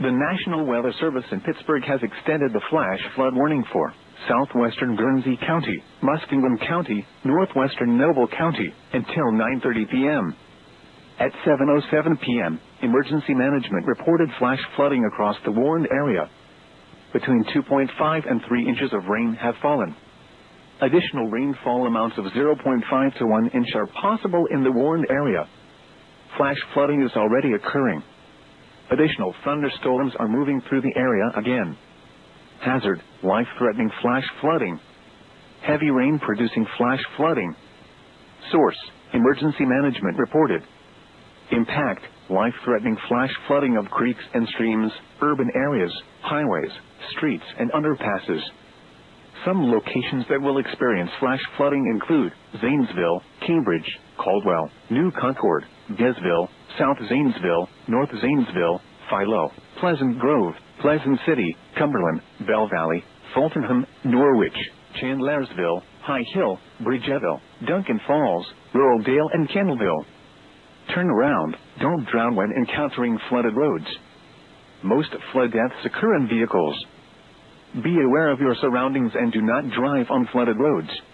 The National Weather Service in Pittsburgh has extended the flash flood warning for southwestern Guernsey County, Muskingum County, northwestern Noble County, until 9:30 p.m. At 7:07 p.m., Emergency Management reported flash flooding across the warned area. Between 2.5 and 3 inches of rain have fallen. Additional rainfall amounts of 0.5 to 1 inch are possible in the warned area. Flash flooding is already occurring. Additional thunderstorms are moving through the area again. Hazard, life-threatening flash flooding. Heavy rain producing flash flooding. Source, Emergency Management reported. Impact, life-threatening flash flooding of creeks and streams, urban areas, highways, streets and underpasses. Some locations that will experience flash flooding include Zanesville, Cambridge, Caldwell, New Concord, Desville, South Zanesville, North Zanesville, Philo, Pleasant Grove, Pleasant City, Cumberland, Bell Valley, Fultonham, Norwich, Chandlersville, High Hill, Bridgeville, Duncan Falls, Ruraldale and Kendallville. Turn around, don't drown when encountering flooded roads. Most flood deaths occur in vehicles. Be aware of your surroundings and do not drive on flooded roads.